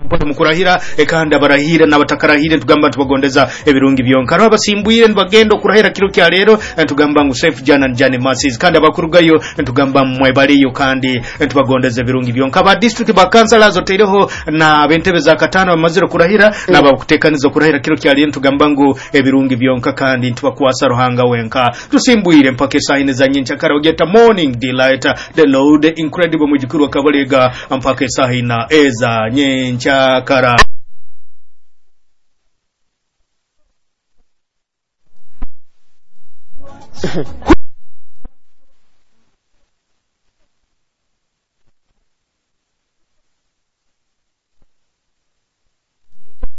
mukurahira kandi abarahira n'abatakarahire tugamba tubagondeza ebirungi byonka ro abasimbuire ntibagenda kurahira kiro kya rero tugamba ngo safe jana njane masses kandi abakurugayo tugamba mwebaliyo kandi tubagondeza ebirungi byonka ba district ba councilors otereho na bentebe za katano bamaziro kurahira n'abakutekanizo kurahira kiro kya rero tugamba ngo ebirungi byonka kandi tubakwasa ruhanga wenka tusimbuire mpake sahine za nyincakara ogeta morning delight the Lord incredible mujikuru akabalega mpake sahina eza nyincakara